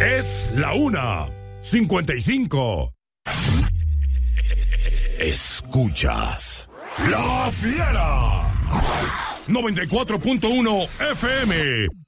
Es la 1:55. Escuchas La Fiera 94.1 FM